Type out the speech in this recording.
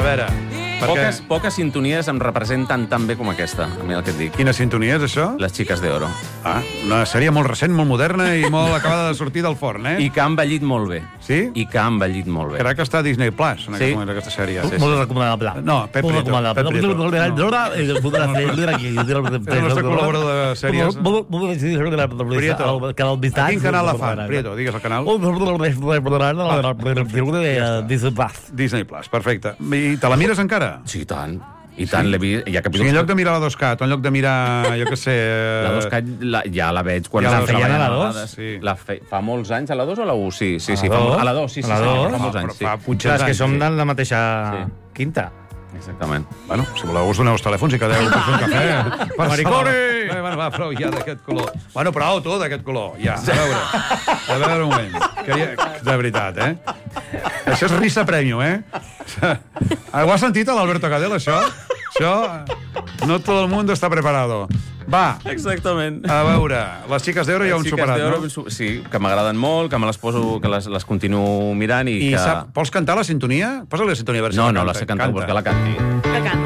A veure... Poques sintonies em representen tan bé com aquesta, a mi el que et dic. Quina sintonia és això? Les xiques d'oro. Ah, una sèrie molt recent, molt moderna i molt acabada de sortir del forn, eh? I que ha envellit molt bé. Sí? I que ha envellit molt bé. Crec que està a Disney Plus, en aquest moment, aquesta sèrie. Molt recomanable. No, Pep Prieto. És el nostre col·laborador de sèries. Prieto. A quin canal la fan? Prieto, digues el canal. Disney Plus, perfecte. I te la mires encara? Sí, i tant. I tant, l'he vist. Hi ha O sigui, en lloc de mirar la 2Cat, o en lloc de mirar, jo què sé... La 2Cat ja la veig quan Ja la feien a la 2? Sí. Fa molts anys, a la 2 o a la 1? Sí, A a la 2, sí, a la dos. fa molts anys, sí. Fa Clar, punxets és que anys. som de la mateixa quinta. Exactament. Bueno, si voleu us doneu els telèfons i quedeu per fer un cafè. Per Maricone! Bueno, va, prou ja d'aquest color. Bueno, prou tu d'aquest color, ja. A veure un moment. De veritat, eh? Això és risa premium, eh? Ho has sentit, a l'Alberto Cadel, això? Això... No tot el món està preparado. Va, Exactament. a veure, les xiques d'Euro ja ho han superat, no? Sí, que m'agraden molt, que me les poso, que les continuo mirant i que... Vols cantar la sintonia? Posa-li la sintonia a veure si No, la no, canta. la sé cantar, Canta. vols que la canti. Que canta.